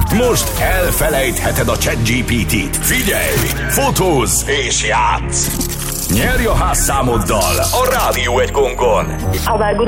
Most elfelejtheted a ChatGPT-t. Figyelj, fotózz és játsz! Nyerj a házszámoddal a Rádió 1 Gongon! Aber gut,